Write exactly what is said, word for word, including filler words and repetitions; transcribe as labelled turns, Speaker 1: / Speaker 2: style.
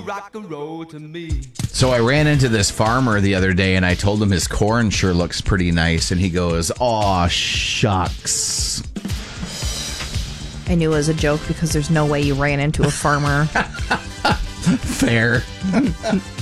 Speaker 1: Rock and roll to me.
Speaker 2: So I ran into this farmer the other day and I told him his corn sure looks pretty nice. And he goes, aw, shucks.
Speaker 3: I knew it was a joke because there's no way you ran into a farmer.
Speaker 2: Fair.